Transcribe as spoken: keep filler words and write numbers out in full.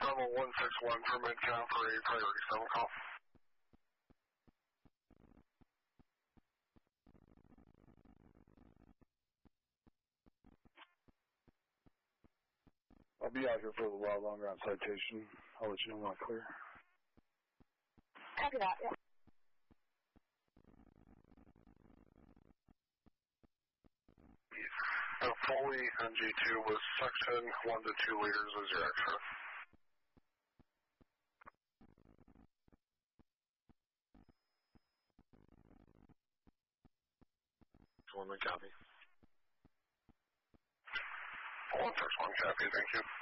Bravo one six one for Midtown for a priority seven call. I'll be out here for a little while longer on citation. I'll let you know when I clear. Copy that, yeah. The Foley N G two was section one to two liters as your extra. One copy. One six one copy, thank you.